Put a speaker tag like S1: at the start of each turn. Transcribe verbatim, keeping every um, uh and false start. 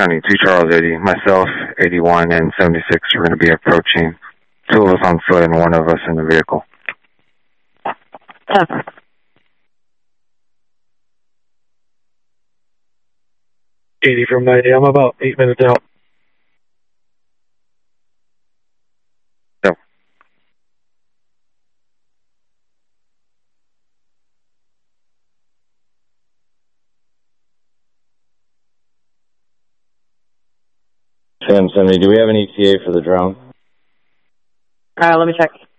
S1: County, two Charles eighty. Myself, eighty-one, and seventy-six are going to be approaching. Two of us on foot and one of us in the vehicle.
S2: Uh.
S3: eighty from ninety. I'm about eight minutes out.
S1: Yep.
S4: Sam seventy, do we have an E T A for the drone?
S2: Uh, let me check.